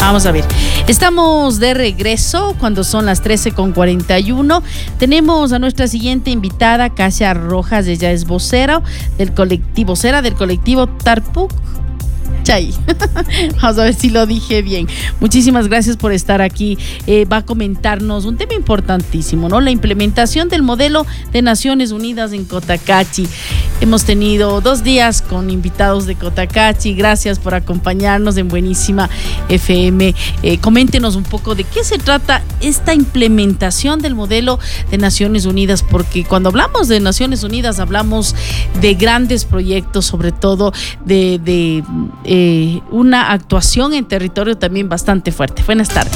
Vamos a ver, estamos de regreso cuando son las 13:41. Tenemos a nuestra siguiente invitada, Kasia Rojas. Ella es vocera del colectivo Tarpuk Chay. Vamos a ver si lo dije bien. Muchísimas gracias por estar aquí. Va a comentarnos un tema importantísimo, ¿no? La implementación del modelo de Naciones Unidas en Cotacachi. Hemos tenido 2 días con invitados de Cotacachi. Gracias por acompañarnos en Buenísima FM. Coméntenos un poco de qué se trata esta implementación del modelo de Naciones Unidas, porque cuando hablamos de Naciones Unidas hablamos de grandes proyectos, sobre todo de una actuación en territorio también bastante fuerte. Buenas tardes.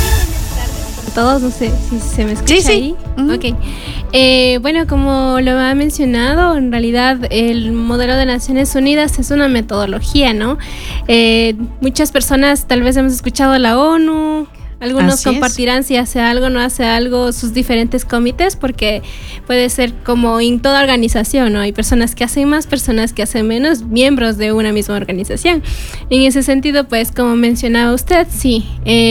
A todos, no sé si se me escucha. Sí. Ahí. Uh-huh. Ok. Bueno, como lo ha mencionado, en realidad el modelo de Naciones Unidas es una metodología, ¿no? Muchas personas tal vez hemos escuchado a la ONU. Algunos Así compartirán si hace algo, no hace algo, sus diferentes comités, porque puede ser como en toda organización, ¿no? Hay personas que hacen más, personas que hacen menos, miembros de una misma organización. En ese sentido, pues, como mencionaba usted, sí,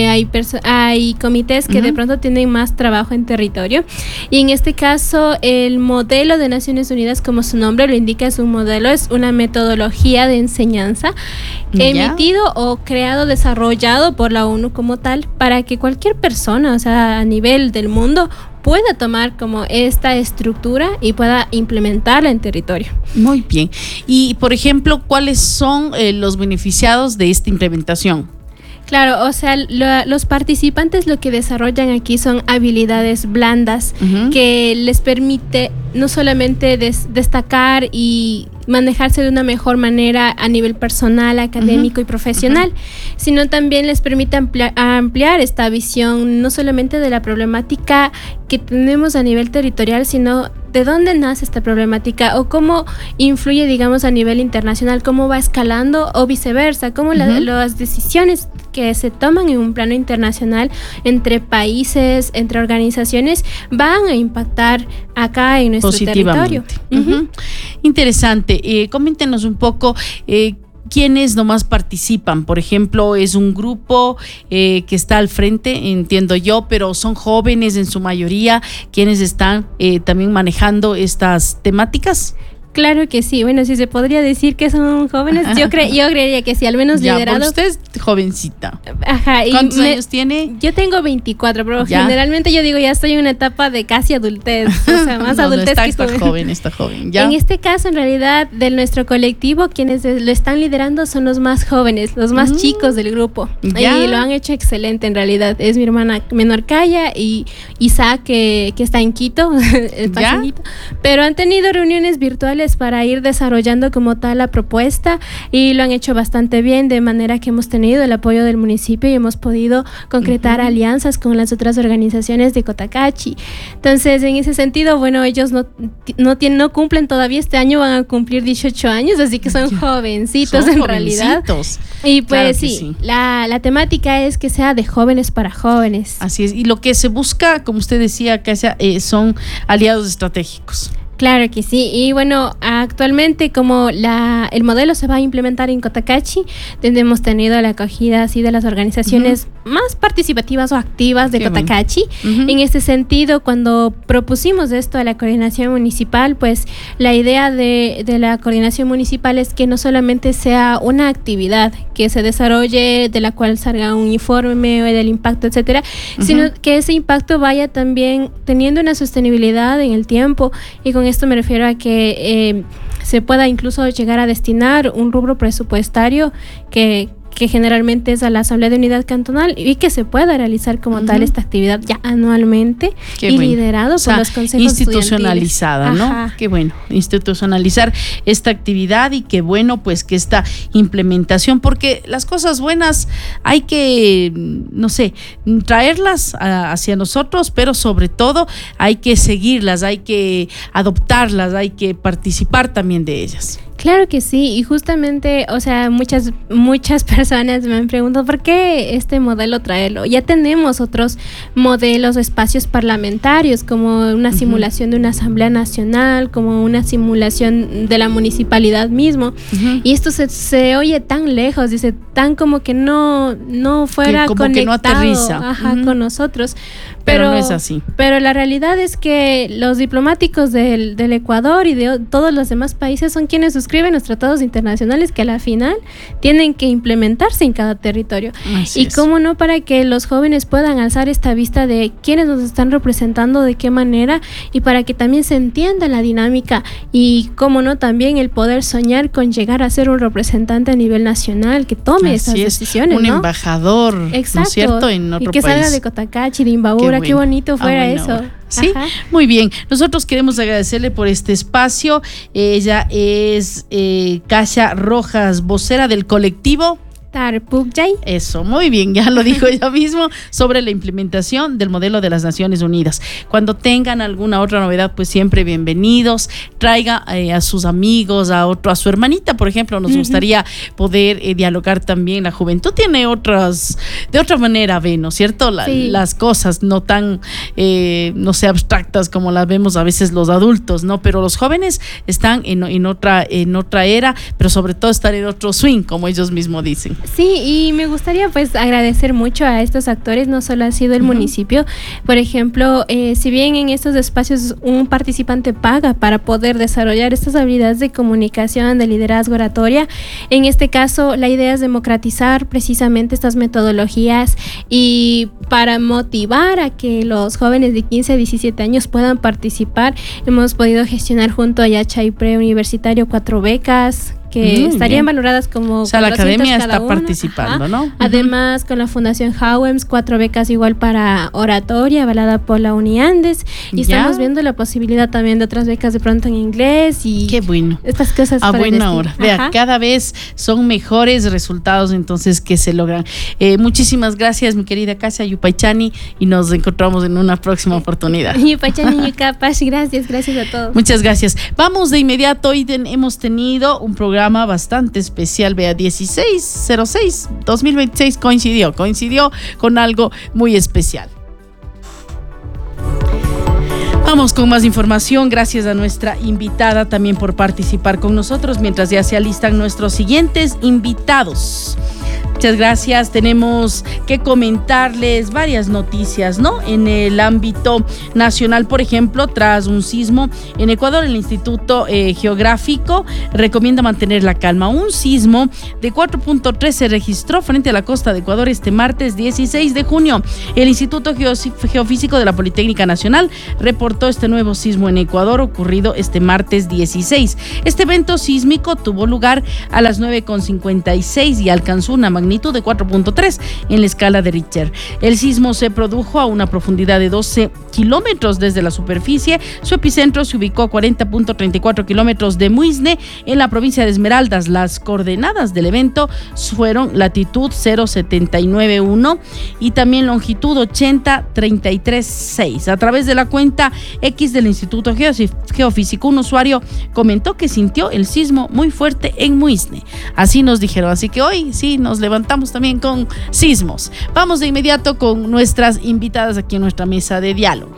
hay comités que de pronto tienen más trabajo en territorio. Y en este caso, el modelo de Naciones Unidas, como su nombre lo indica, es un modelo, es una metodología de enseñanza emitido o creado, desarrollado por la ONU como tal, para que cualquier persona, o sea, a nivel del mundo, pueda tomar como esta estructura y pueda implementarla en territorio. Muy bien. Y, por ejemplo, ¿cuáles son los beneficiados de esta implementación? Claro, o sea, los participantes lo que desarrollan aquí son habilidades blandas que les permite no solamente destacar y manejarse de una mejor manera a nivel personal, académico y profesional, sino también les permite ampliar esta visión no solamente de la problemática que tenemos a nivel territorial, sino de dónde nace esta problemática o cómo influye, digamos, a nivel internacional, cómo va escalando o viceversa, cómo las decisiones que se toman en un plano internacional entre países, entre organizaciones, van a impactar acá en nuestro territorio. Interesante. Coméntenos un poco quiénes nomás participan. Por ejemplo, es un grupo que está al frente, entiendo yo, pero son jóvenes en su mayoría quienes están también manejando estas temáticas. Claro que sí. Bueno, si se podría decir que son jóvenes, yo creería que sí, al menos ya, liderado. Usted es jovencita. Ajá. ¿Cuántos años tiene? Yo tengo 24, pero generalmente yo digo ya estoy en una etapa de casi adultez, o sea, más adultez que está joven. ¿Ya? En este caso, en realidad, de nuestro colectivo, quienes lo están liderando son los más jóvenes, los más chicos del grupo. ¿Ya? Y lo han hecho excelente, en realidad. Es mi hermana menor Kaya y Isaac, que está en Quito, pero han tenido reuniones virtuales para ir desarrollando como tal la propuesta y lo han hecho bastante bien, de manera que hemos tenido el apoyo del municipio y hemos podido concretar alianzas con las otras organizaciones de Cotacachi. Entonces, en ese sentido, bueno, ellos no cumplen todavía, este año van a cumplir 18 años, así que son jovencitos en realidad. Y pues claro sí, la temática es que sea de jóvenes para jóvenes. Así es, y lo que se busca, como usted decía, Kasia, son aliados estratégicos. Claro que sí, y bueno, actualmente como el modelo se va a implementar en Cotacachi, hemos tenido la acogida así de las organizaciones más participativas o activas de Cotacachi. En este sentido, cuando propusimos esto a la coordinación municipal, pues la idea de la coordinación municipal es que no solamente sea una actividad que se desarrolle, de la cual salga un informe del impacto, etcétera, sino que ese impacto vaya también teniendo una sostenibilidad en el tiempo, y con esto me refiero a que se pueda incluso llegar a destinar un rubro presupuestario que generalmente es a la Asamblea de Unidad Cantonal y que se pueda realizar como tal esta actividad ya anualmente. Qué y bueno. Liderado por los consejos institucionalizada, ¿no? Qué bueno, institucionalizar esta actividad y qué bueno pues que esta implementación, porque las cosas buenas hay que, no sé, traerlas hacia nosotros, pero sobre todo hay que seguirlas, hay que adoptarlas, hay que participar también de ellas. Claro que sí, y justamente, o sea, muchas personas me han preguntado ¿por qué este modelo traerlo? Ya tenemos otros modelos, espacios parlamentarios, como una simulación de una Asamblea Nacional, como una simulación de la municipalidad mismo, y esto se oye tan lejos, dice, tan como que no fuera como conectado, que no aterriza. Con nosotros. Pero no es así. Pero la realidad es que los diplomáticos del Ecuador y de todos los demás países son quienes suscriben los tratados internacionales que a la final tienen que implementarse en cada territorio. Así es. Cómo no, para que los jóvenes puedan alzar esta vista de quiénes nos están representando, de qué manera, y para que también se entienda la dinámica y cómo no también el poder soñar con llegar a ser un representante a nivel nacional que tome estas decisiones, un embajador, exacto, ¿no es cierto?, en otro y que país. Salga de Cotacachi, de Imbabura, qué bonito fuera eso. Sí, muy bien. Nosotros queremos agradecerle por este espacio. Ella es Kasia Rojas, vocera del colectivo Tarpukyay. Eso, muy bien, ya lo dijo ella mismo, sobre la implementación del modelo de las Naciones Unidas. Cuando tengan alguna otra novedad, pues siempre bienvenidos. Traiga a sus amigos, a su hermanita, por ejemplo. Nos gustaría poder dialogar también. La juventud tiene de otra manera, ¿no es cierto? Las cosas no tan, no sé, abstractas como las vemos a veces los adultos, ¿no? Pero los jóvenes están en otra era, pero sobre todo están en otro swing, como ellos mismos dicen. Sí, y me gustaría pues agradecer mucho a estos actores, no solo ha sido el municipio. Por ejemplo, si bien en estos espacios un participante paga para poder desarrollar estas habilidades de comunicación, de liderazgo, oratoria, en este caso la idea es democratizar precisamente estas metodologías y para motivar a que los jóvenes de 15 a 17 años puedan participar, hemos podido gestionar junto a Yachay Preuniversitario 4 becas que estarían valoradas como, o sea, la academia está participando, ¿no? Además, con la Fundación Hauems, 4 becas igual para oratoria, avalada por la Uniandes, y estamos viendo la posibilidad también de otras becas de pronto en inglés y qué bueno, estas cosas a buena hora. Vea, cada vez son mejores resultados entonces que se logran. Muchísimas gracias, mi querida Kasia Yupaychani, y nos encontramos en una próxima oportunidad. Yupaychani, Yucapash, gracias a todos. Muchas gracias. Vamos de inmediato. Hoy hemos tenido un programa bastante especial, vea, 16/06/2026 coincidió con algo muy especial. Vamos con más información. Gracias a nuestra invitada también por participar con nosotros, mientras ya se alistan nuestros siguientes invitados. Muchas gracias. Tenemos que comentarles varias noticias, ¿no? En el ámbito nacional, por ejemplo, tras un sismo en Ecuador, el Instituto Geográfico recomienda mantener la calma. Un sismo de 4.3 se registró frente a la costa de Ecuador este martes 16 de junio. El Instituto Geofísico de la Politécnica Nacional reportó este nuevo sismo en Ecuador ocurrido este martes 16. Este evento sísmico tuvo lugar a las 9:56 y alcanzó una magnitud de 4.3 en la escala de Richter. El sismo se produjo a una profundidad de 12 kilómetros desde la superficie. Su epicentro se ubicó a 40.34 kilómetros de Muisne, en la provincia de Esmeraldas. Las coordenadas del evento fueron latitud 0,791 y también longitud 80,336. A través de la cuenta X del Instituto Geofísico, un usuario comentó que sintió el sismo muy fuerte en Muisne. Así nos dijeron. Así que hoy sí nos levantamos también con sismos. Vamos de inmediato con nuestras invitadas aquí en nuestra mesa de diálogo.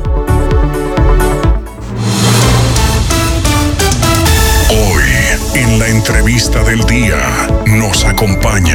Hoy, en la entrevista del día, nos acompaña.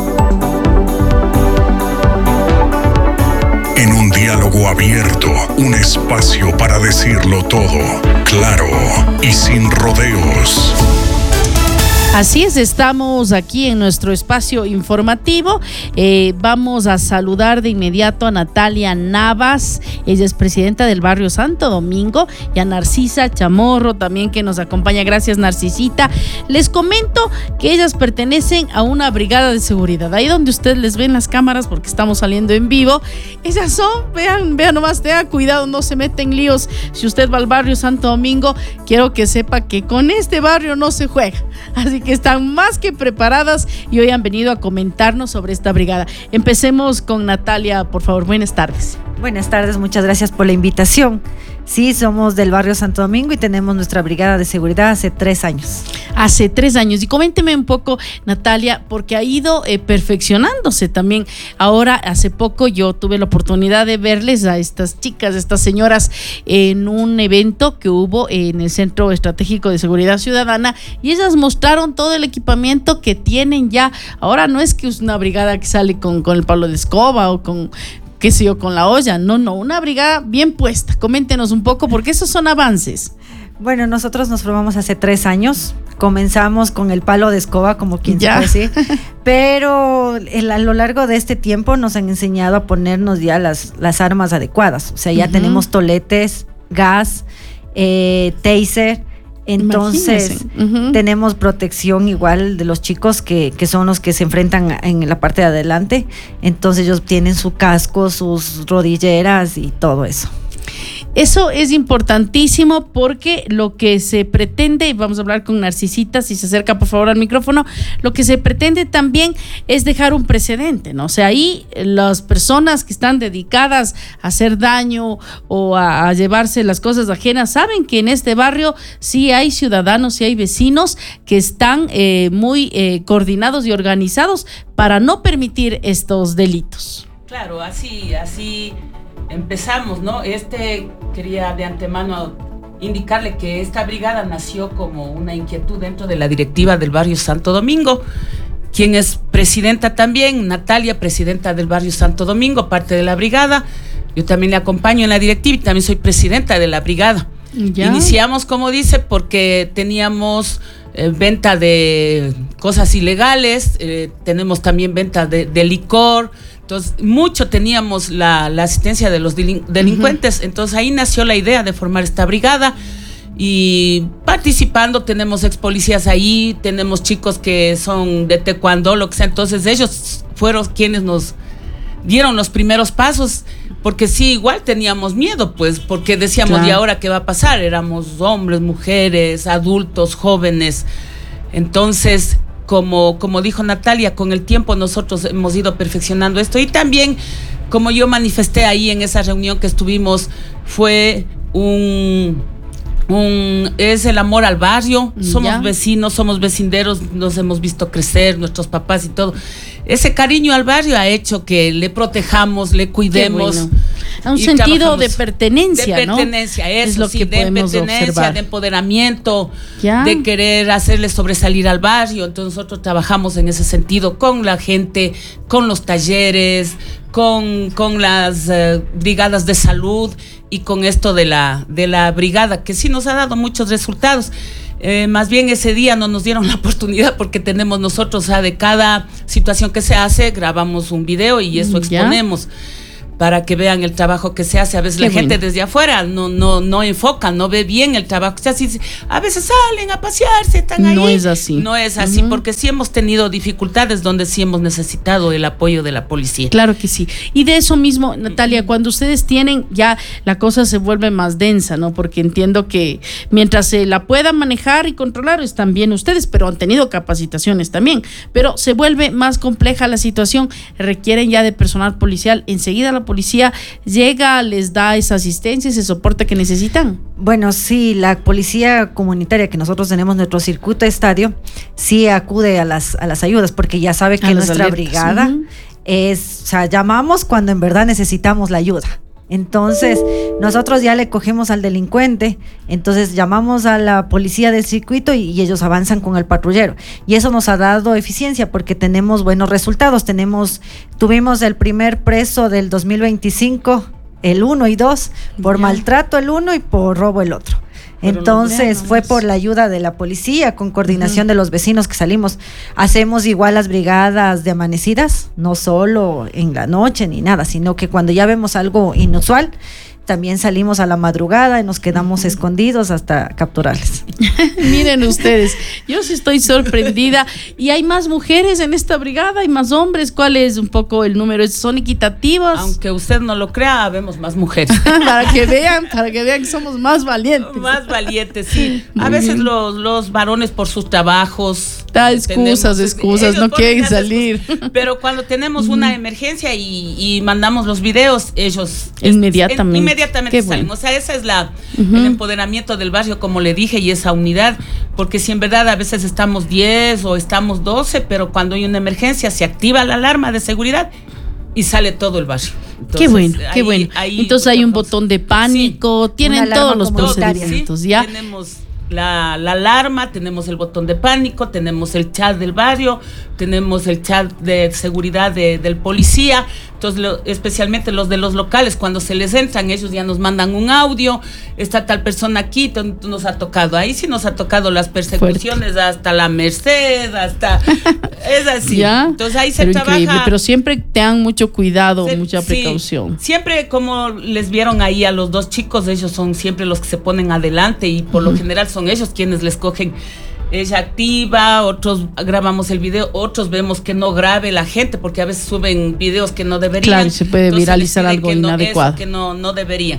En un diálogo abierto, un espacio para decirlo todo, claro y sin rodeos. Así es, estamos aquí en nuestro espacio informativo. Vamos a saludar de inmediato a Natalia Navas, ella es presidenta del barrio Santo Domingo, y a Narcisa Chamorro también, que nos acompaña. Gracias, Narcisita. Les comento que ellas pertenecen a una brigada de seguridad. Ahí donde ustedes les ven las cámaras, porque estamos saliendo en vivo, ellas son, vean nomás, tengan cuidado, no se meten líos. Si usted va al barrio Santo Domingo, quiero que sepa que con este barrio no se juega. Así que están más que preparadas y hoy han venido a comentarnos sobre esta brigada. Empecemos con Natalia, por favor. Buenas tardes. Buenas tardes, muchas gracias por la invitación. Sí, somos del barrio Santo Domingo y tenemos nuestra brigada de seguridad hace 3 años. Hace 3 años. Y coménteme un poco, Natalia, porque ha ido perfeccionándose también. Ahora, hace poco yo tuve la oportunidad de verles a estas chicas, estas señoras, en un evento que hubo en el Centro Estratégico de Seguridad Ciudadana, y ellas mostraron todo el equipamiento que tienen ya. Ahora no es que es una brigada que sale con el palo de escoba o con, qué sé yo, con la olla. No, una brigada bien puesta. Coméntenos un poco, porque esos son avances. Bueno, nosotros nos formamos hace 3 años. Comenzamos con el palo de escoba, como quien se puede decir, pero a lo largo de este tiempo nos han enseñado a ponernos ya las armas adecuadas. O sea, ya tenemos toletes, gas, taser. Entonces, tenemos protección igual de los chicos que son los que se enfrentan en la parte de adelante. Entonces, ellos tienen su casco, sus rodilleras y todo eso. Eso es importantísimo, porque lo que se pretende, y vamos a hablar con Narcisita, si se acerca por favor al micrófono, lo que se pretende también es dejar un precedente, ¿no? O sea, ahí las personas que están dedicadas a hacer daño o a llevarse las cosas ajenas saben que en este barrio sí hay ciudadanos, sí hay vecinos que están muy coordinados y organizados para no permitir estos delitos. Claro, así empezamos, ¿no? Quería de antemano indicarle que esta brigada nació como una inquietud dentro de la directiva del barrio Santo Domingo, quien es presidenta también, Natalia, presidenta del barrio Santo Domingo, parte de la brigada. Yo también le acompaño en la directiva y también soy presidenta de la brigada. ¿Ya? Iniciamos, como dice, porque teníamos venta de cosas ilegales, tenemos también venta de licor. Entonces, mucho teníamos la asistencia de los delincuentes. Entonces, ahí nació la idea de formar esta brigada. Y participando, tenemos ex policías ahí, tenemos chicos que son de taekwondo, lo que sea. Entonces, ellos fueron quienes nos dieron los primeros pasos. Porque sí, igual teníamos miedo, pues, porque decíamos, claro, ¿y ahora qué va a pasar? Éramos hombres, mujeres, adultos, jóvenes. Entonces, como dijo Natalia, con el tiempo nosotros hemos ido perfeccionando esto. Y también, como yo manifesté ahí en esa reunión que estuvimos, fue es el amor al barrio. Somos vecinos, somos vecinderos, nos hemos visto crecer, nuestros papás y todo. Ese cariño al barrio ha hecho que le protejamos, le cuidemos. Bueno. Un sentido de pertenencia, ¿no? De pertenencia, eso es lo sí, que de pertenencia, observar. De empoderamiento, de querer hacerle sobresalir al barrio. Entonces nosotros trabajamos en ese sentido con la gente, con los talleres, con las brigadas de salud y con esto de la brigada, que sí nos ha dado muchos resultados. Más bien ese día no nos dieron la oportunidad, porque tenemos nosotros, o sea, de cada situación que se hace, grabamos un video y eso exponemos para que vean el trabajo que se hace. A veces la gente desde afuera no enfoca, no ve bien el trabajo. O sea, a veces salen a pasearse, están ahí. No es así. No es así, porque sí hemos tenido dificultades donde sí hemos necesitado el apoyo de la policía. Claro que sí. Y de eso mismo, Natalia, cuando ustedes tienen, ya la cosa se vuelve más densa, ¿no? Porque entiendo que mientras se la puedan manejar y controlar, están bien ustedes, pero han tenido capacitaciones también. Pero se vuelve más compleja la situación, requieren ya de personal policial. Enseguida la policía llega, les da esa asistencia, ese soporte que necesitan. Bueno, sí, la policía comunitaria que nosotros tenemos, nuestro circuito estadio, sí acude a las ayudas, porque ya sabe que nuestra brigada es, o sea, llamamos cuando en verdad necesitamos la ayuda. Entonces, nosotros ya le cogemos al delincuente, entonces llamamos a la policía del circuito y ellos avanzan con el patrullero. Y eso nos ha dado eficiencia porque tenemos buenos resultados. Tuvimos el primer preso del 2025, el 1 y 2, por maltrato el 1 y por robo el otro. Entonces fue por la ayuda de la policía, con coordinación de los vecinos que salimos. Hacemos igual las brigadas de amanecidas, no solo en la noche ni nada, sino que cuando ya vemos algo inusual, también salimos a la madrugada y nos quedamos escondidos hasta capturarles. Miren ustedes, yo sí estoy sorprendida. ¿Y hay más mujeres en esta brigada? ¿Hay más hombres? ¿Cuál es un poco el número? ¿Son equitativos? Aunque usted no lo crea, vemos más mujeres. para que vean que somos más valientes. Más valientes, sí. A veces los varones por sus trabajos... excusas, no quieren salir. Pero cuando tenemos una emergencia y mandamos los videos, ellos... Inmediatamente inmediatamente salen. O sea, esa es el empoderamiento del barrio, como le dije, y esa unidad, porque si en verdad a veces estamos 10 o estamos 12, pero cuando hay una emergencia se activa la alarma de seguridad y sale todo el barrio. Entonces, qué bueno, qué bueno. Entonces hay un botón de pánico, tienen todos los procedimientos, ¿ya? Tenemos la alarma, tenemos el botón de pánico, tenemos el chat del barrio, tenemos el chat de seguridad del policía. Entonces, especialmente los de los locales, cuando se les entran, ellos ya nos mandan un audio, está tal persona aquí, nos ha tocado. Ahí sí nos ha tocado las persecuciones, hasta la Merced, hasta... es así. ¿Ya? Entonces ahí se trabaja... Increíble, pero siempre tengan mucho cuidado, mucha precaución. Siempre, como les vieron ahí a los dos chicos, ellos son siempre los que se ponen adelante y por lo general son ellos quienes les cogen. Ella activa, otros grabamos el video, otros vemos que no grabe la gente, porque a veces suben videos que no deberían. Claro, se puede viralizar algo inadecuado. Que no deberían.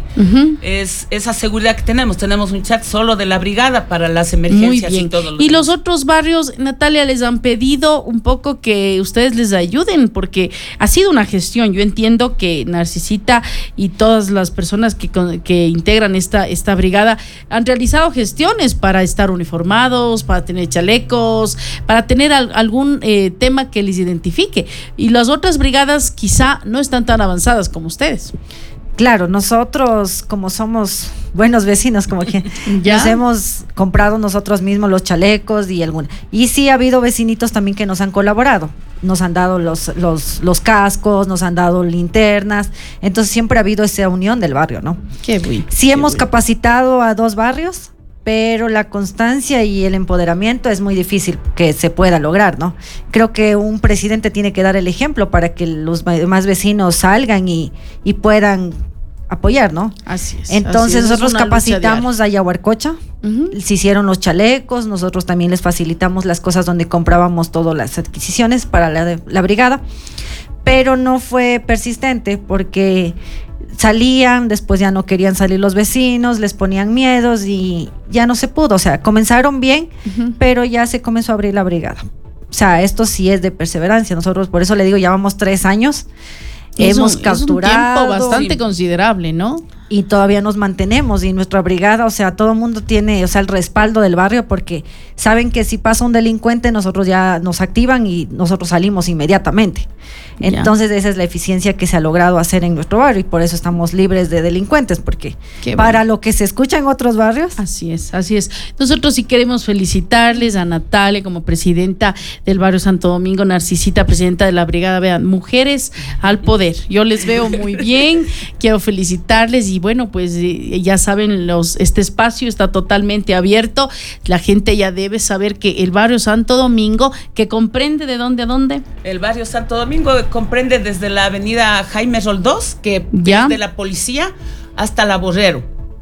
Es esa seguridad que tenemos un chat solo de la brigada para las emergencias. Muy bien. Y todo lo y los otros barrios, Natalia, les han pedido un poco que ustedes les ayuden, porque ha sido una gestión. Yo entiendo que Narcisita y todas las personas que integran esta brigada han realizado gestiones para estar uniformados, para tener chalecos, para tener algún tema que les identifique. Y las otras brigadas quizá no están tan avanzadas como ustedes. Claro, nosotros como somos buenos vecinos, como que nos hemos comprado nosotros mismos los chalecos y sí ha habido vecinitos también que nos han colaborado, nos han dado los cascos, nos han dado linternas, entonces siempre ha habido esa unión del barrio, ¿no? Qué bueno. Sí, hemos capacitado a 2 barrios, pero la constancia y el empoderamiento es muy difícil que se pueda lograr, ¿no? Creo que un presidente tiene que dar el ejemplo para que los demás vecinos salgan y puedan apoyar, ¿no? Así es. Entonces nosotros capacitamos a Yaguarcocha, se hicieron los chalecos, nosotros también les facilitamos las cosas donde comprábamos todas las adquisiciones para la brigada, pero no fue persistente porque salían, después ya no querían salir los vecinos, les ponían miedos y ya no se pudo. O sea, comenzaron bien, pero ya se comenzó a abrir la brigada. O sea, esto sí es de perseverancia. Nosotros, por eso le digo, llevamos 3 años. Hemos capturado. Es un tiempo bastante considerable, ¿no? Y todavía nos mantenemos, y nuestra brigada, o sea, todo el mundo tiene, o sea, el respaldo del barrio, porque saben que si pasa un delincuente, nosotros ya nos activan y nosotros salimos inmediatamente. Entonces esa es la eficiencia que se ha logrado hacer en nuestro barrio, y por eso estamos libres de delincuentes, porque para lo que se escucha en otros barrios. Así es, así es. Nosotros sí queremos felicitarles a Natalia como presidenta del barrio Santo Domingo, Narcisita, presidenta de la brigada. Vean, mujeres al poder. Yo les veo muy bien, quiero felicitarles. Y bueno, pues ya saben, este espacio está totalmente abierto. La gente ya debe saber que el barrio Santo Domingo, que comprende de dónde a dónde. El barrio Santo Domingo comprende desde la avenida Jaime Roldós, que es de la policía, hasta la Borrero,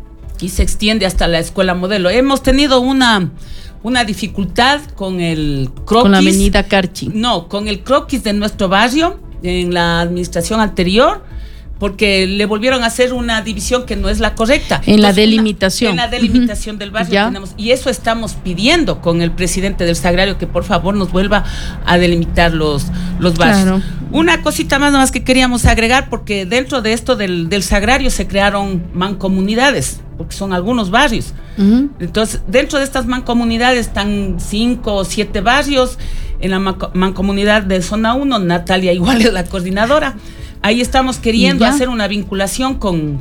y se extiende hasta la Escuela Modelo. Hemos tenido una dificultad con el croquis. Con la avenida Carchi. No, con el croquis de nuestro barrio en la administración anterior, porque le volvieron a hacer una división que no es la correcta. En la delimitación. En la delimitación del barrio tenemos, y eso estamos pidiendo con el presidente del Sagrario, que por favor nos vuelva a delimitar los barrios. Claro. Una cosita más que queríamos agregar, porque dentro de esto del Sagrario se crearon mancomunidades, porque son algunos barrios. Entonces, dentro de estas mancomunidades están 5 o 7 barrios. En la mancomunidad de Zona 1, Natalia igual es la coordinadora. Ahí estamos queriendo hacer una vinculación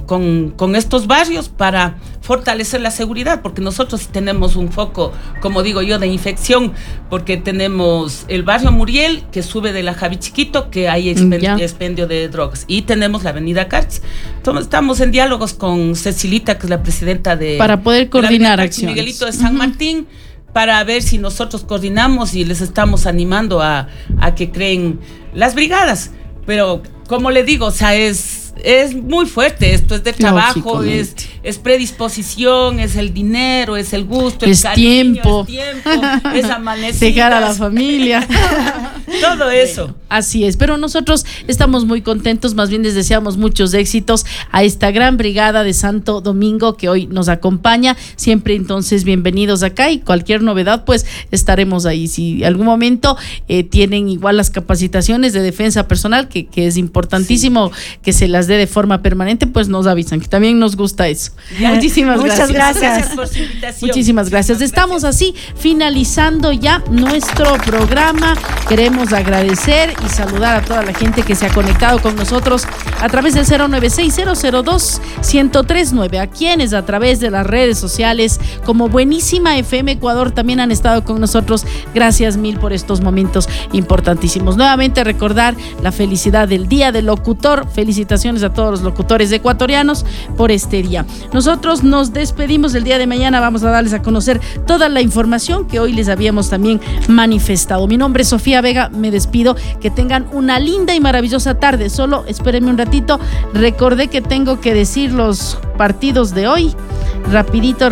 con estos barrios para fortalecer la seguridad, porque nosotros tenemos un foco, como digo yo, de infección, porque tenemos el barrio Muriel, que sube de la Javi Chiquito, que hay expendio de drogas, y tenemos la avenida Carchi. Entonces, estamos en diálogos con Cecilita, que es la presidenta para poder coordinar acciones. Miguelito de San Martín, para ver si nosotros coordinamos y les estamos animando a que creen las brigadas. Pero como le digo, o sea, es muy fuerte, esto es de trabajo, es predisposición, es el dinero, es el gusto, es el cariño, tiempo, es amanecidas, dejar a la familia. Todo eso. Así es, pero nosotros estamos muy contentos, más bien les deseamos muchos éxitos a esta gran brigada de Santo Domingo que hoy nos acompaña. Siempre entonces bienvenidos acá y cualquier novedad pues estaremos ahí. Si en algún momento tienen igual las capacitaciones de defensa personal, que es importantísimo que se las dé de forma permanente, pues nos avisan, que también nos gusta eso. Muchísimas Muchas gracias. Por su invitación. Muchísimas gracias. Estamos así finalizando ya nuestro programa. Queremos agradecer y saludar a toda la gente que se ha conectado con nosotros a través del 096-002-1039, a quienes a través de las redes sociales como Buenísima FM Ecuador también han estado con nosotros. Gracias mil por estos momentos importantísimos. Nuevamente recordar la felicidad del Día del Locutor. Felicitaciones a todos los locutores ecuatorianos por este día. Nosotros nos despedimos el día de mañana. Vamos a darles a conocer toda la información que hoy les habíamos también manifestado. Mi nombre es Sofía Vega, me despido. Que tengan una linda y maravillosa tarde. Solo espérenme un ratito. Recordé que tengo que decir los partidos de hoy. Rapidito.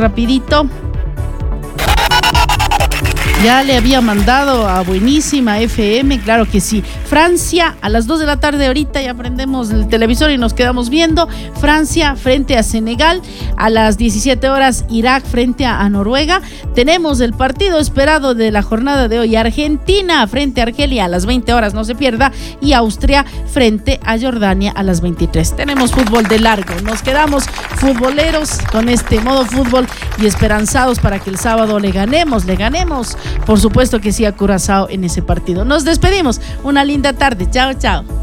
Ya le había mandado a Buenísima FM, claro que sí. Francia, a las 2 de la tarde ahorita ya prendemos el televisor y nos quedamos viendo. Francia frente a Senegal, a las 17 horas Irak frente a Noruega. Tenemos el partido esperado de la jornada de hoy, Argentina frente a Argelia a las 20 horas, no se pierda. Y Austria frente a Jordania a las 23. Tenemos fútbol de largo, nos quedamos futboleros con este modo fútbol y esperanzados para que el sábado le ganemos. Por supuesto que sí a Curazao en ese partido. Nos despedimos. Una linda tarde. Chao.